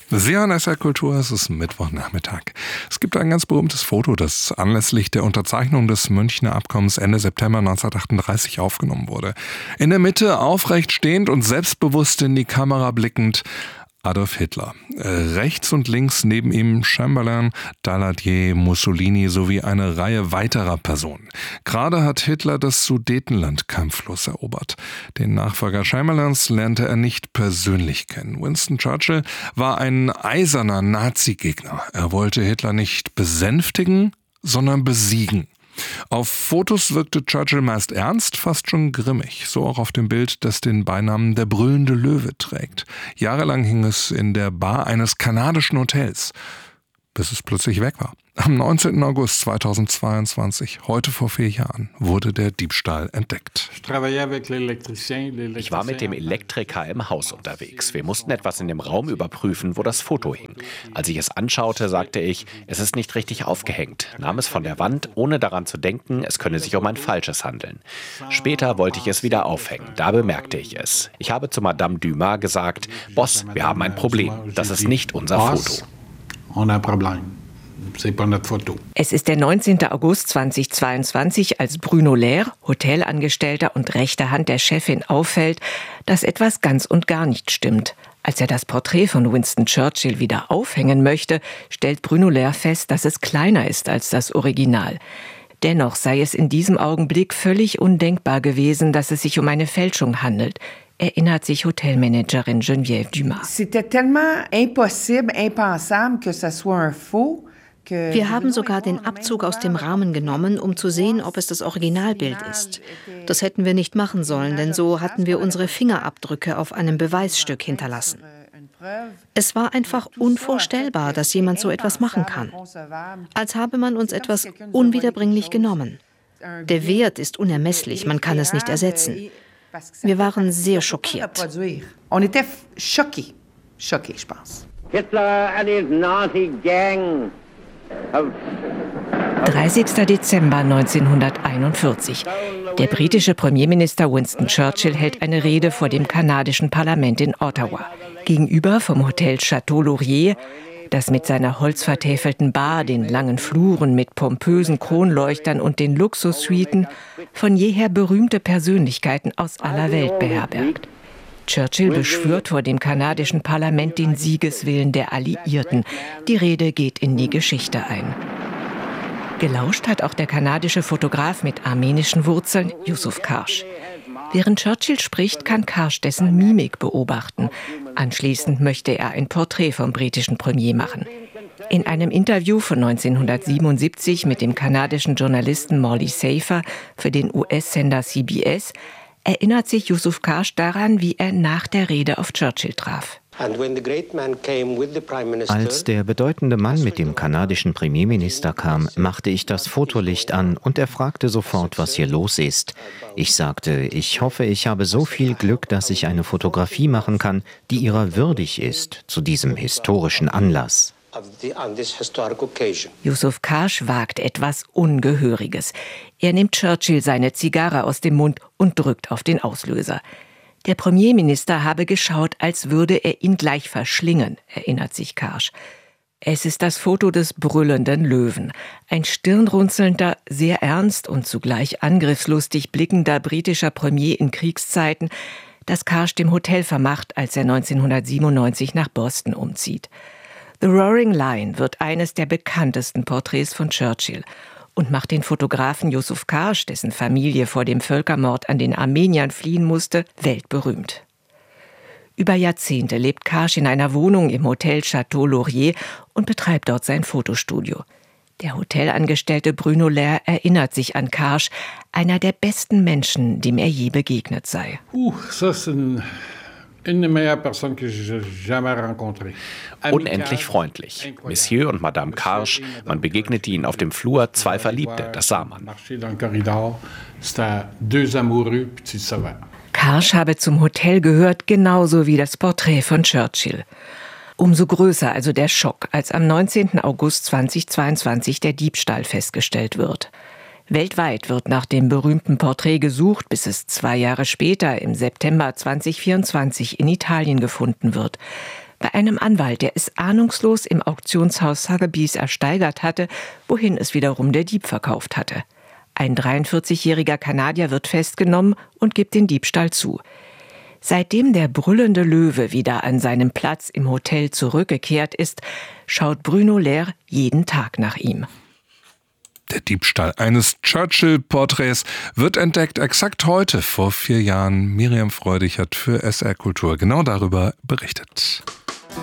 Sie hören SR Kultur, es ist Mittwochnachmittag. Es gibt ein ganz berühmtes Foto, das anlässlich der Unterzeichnung des Münchner Abkommens Ende September 1938 aufgenommen wurde. In der Mitte, aufrecht stehend und selbstbewusst in die Kamera blickend, Adolf Hitler. Rechts und links neben ihm Chamberlain, Daladier, Mussolini sowie eine Reihe weiterer Personen. Gerade hat Hitler das Sudetenland kampflos erobert. Den Nachfolger Chamberlains lernte er nicht persönlich kennen. Winston Churchill war ein eiserner Nazi-Gegner. Er wollte Hitler nicht besänftigen, sondern besiegen. Auf Fotos wirkte Churchill meist ernst, fast schon grimmig. So auch auf dem Bild, das den Beinamen der brüllende Löwe trägt. Jahrelang hing es in der Bar eines kanadischen Hotels, bis es plötzlich weg war. Am 19. August 2022, heute vor 4 Jahren, wurde der Diebstahl entdeckt. Ich war mit dem Elektriker im Haus unterwegs. Wir mussten etwas in dem Raum überprüfen, wo das Foto hing. Als ich es anschaute, sagte ich, es ist nicht richtig aufgehängt, nahm es von der Wand, ohne daran zu denken, es könne sich um ein falsches handeln. Später wollte ich es wieder aufhängen, da bemerkte ich es. Ich habe zu Madame Dumas gesagt, Boss, wir haben ein Problem, das ist nicht unser Foto. Es ist der 19. August 2022, als Bruno Lehrer, Hotelangestellter und rechte Hand der Chefin, auffällt, dass etwas ganz und gar nicht stimmt. Als er das Porträt von Winston Churchill wieder aufhängen möchte, stellt Bruno Lehrer fest, dass es kleiner ist als das Original. Dennoch sei es in diesem Augenblick völlig undenkbar gewesen, dass es sich um eine Fälschung handelt, erinnert sich Hotelmanagerin Geneviève Dumas. C'était tellement impossible, impensable que ça soit un faux. Wir haben sogar den Abzug aus dem Rahmen genommen, um zu sehen, ob es das Originalbild ist. Das hätten wir nicht machen sollen, denn so hatten wir unsere Fingerabdrücke auf einem Beweisstück hinterlassen. Es war einfach unvorstellbar, dass jemand so etwas machen kann. Als habe man uns etwas unwiederbringlich genommen. Der Wert ist unermesslich, man kann es nicht ersetzen. Wir waren sehr schockiert. Hitler and his Nazi gang. 30. Dezember 1941. Der britische Premierminister Winston Churchill hält eine Rede vor dem kanadischen Parlament in Ottawa. Gegenüber vom Hotel Chateau Laurier, das mit seiner holzvertäfelten Bar, den langen Fluren mit pompösen Kronleuchtern und den Luxussuiten von jeher berühmte Persönlichkeiten aus aller Welt beherbergt. Churchill beschwört vor dem kanadischen Parlament den Siegeswillen der Alliierten. Die Rede geht in die Geschichte ein. Gelauscht hat auch der kanadische Fotograf mit armenischen Wurzeln, Yusuf Karsh. Während Churchill spricht, kann Karsh dessen Mimik beobachten. Anschließend möchte er ein Porträt vom britischen Premier machen. In einem Interview von 1977 mit dem kanadischen Journalisten Morley Safer für den US-Sender CBS erinnert sich Yusuf Karsh daran, wie er nach der Rede auf Churchill traf. Als der bedeutende Mann mit dem kanadischen Premierminister kam, machte ich das Fotolicht an und er fragte sofort, was hier los ist. Ich sagte, ich hoffe, ich habe so viel Glück, dass ich eine Fotografie machen kann, die ihrer würdig ist zu diesem historischen Anlass. Yusuf Karsh wagt etwas Ungehöriges. Er nimmt Churchill seine Zigarre aus dem Mund und drückt auf den Auslöser. Der Premierminister habe geschaut, als würde er ihn gleich verschlingen, erinnert sich Karsh. Es ist das Foto des brüllenden Löwen. Ein stirnrunzelnder, sehr ernst und zugleich angriffslustig blickender britischer Premier in Kriegszeiten, das Karsh dem Hotel vermacht, als er 1997 nach Boston umzieht. The Roaring Lion wird eines der bekanntesten Porträts von Churchill und macht den Fotografen Yusuf Karsh, dessen Familie vor dem Völkermord an den Armeniern fliehen musste, weltberühmt. Über Jahrzehnte lebt Karsh in einer Wohnung im Hotel Chateau Laurier und betreibt dort sein Fotostudio. Der Hotelangestellte Bruno Lehrer erinnert sich an Karsh, einer der besten Menschen, dem er je begegnet sei. Unendlich freundlich. Monsieur und Madame Karsh, man begegnete ihnen auf dem Flur, 2 Verliebte, das sah man. Karsh habe zum Hotel gehört, genauso wie das Porträt von Churchill. Umso größer also der Schock, als am 19. August 2022 der Diebstahl festgestellt wird. Weltweit wird nach dem berühmten Porträt gesucht, bis es 2 Jahre später, im September 2024, in Italien gefunden wird. Bei einem Anwalt, der es ahnungslos im Auktionshaus Sotheby's ersteigert hatte, wohin es wiederum der Dieb verkauft hatte. Ein 43-jähriger Kanadier wird festgenommen und gibt den Diebstahl zu. Seitdem der brüllende Löwe wieder an seinem Platz im Hotel zurückgekehrt ist, schaut Bruno Lherr jeden Tag nach ihm. Der Diebstahl eines Churchill-Porträts wird entdeckt exakt heute, vor 4 Jahren. Miriam Freudig hat für SR Kultur genau darüber berichtet.